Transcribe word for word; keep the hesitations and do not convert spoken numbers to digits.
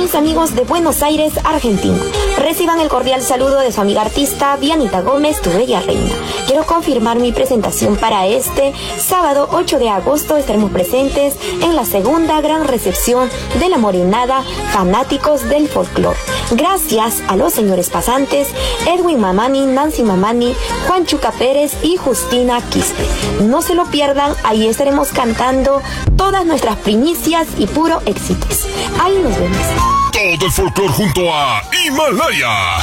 mis amigos de Buenos Aires, Argentina. Reciban el cordial saludo de su amiga artista Dianita Gómez, tu bella reina. Quiero confirmar mi presentación para este sábado ocho de agosto. Estaremos presentes en la segunda gran recepción de la Morenada Fanáticos del Folclor. Gracias a los señores pasantes Edwin Mamani, Nancy Mamani, Juan Chuca Pérez y Justina Quispe. No se lo pierdan, ahí estaremos cantando todas nuestras primicias y puro éxitos. Ahí nos vemos. Todo el folclor junto a Himalaya.